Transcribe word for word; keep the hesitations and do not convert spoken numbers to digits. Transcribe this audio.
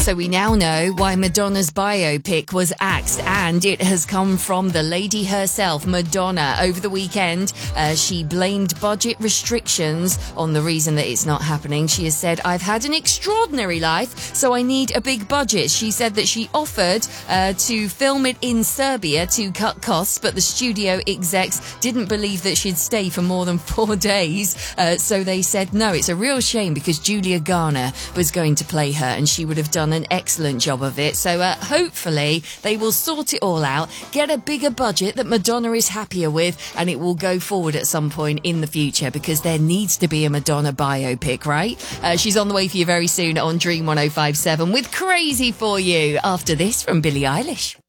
So we now know why Madonna's biopic was axed, and it has come from the lady herself, Madonna. Over the weekend, uh, she blamed budget restrictions on the reason that it's not happening. She has said, "I've had an extraordinary life, so I need a big budget." She said that she offered uh, to film it in Serbia to cut costs, but the studio execs didn't believe that she'd stay for more than four days. Uh, so they said, no, it's a real shame because Julia Garner was going to play her and she would have done an excellent job of it. So uh, hopefully they will sort it all out, get a bigger budget that Madonna is happier with, and it will go forward at some point in the future, because there needs to be a Madonna biopic, right? Uh, she's on the way for you very soon on Dream one oh five seven with Crazy for You after this from Billie Eilish.